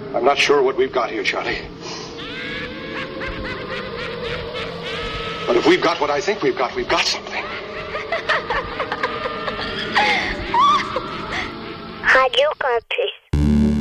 I'm not sure what we've got here, Charlie. But if we've got what I think we've got something.